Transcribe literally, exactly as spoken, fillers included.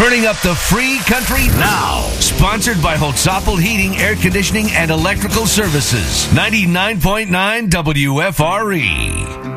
Turning up the free country now. Sponsored by Holtzapfel Heating, Air Conditioning, and Electrical Services. ninety-nine point nine W F R E.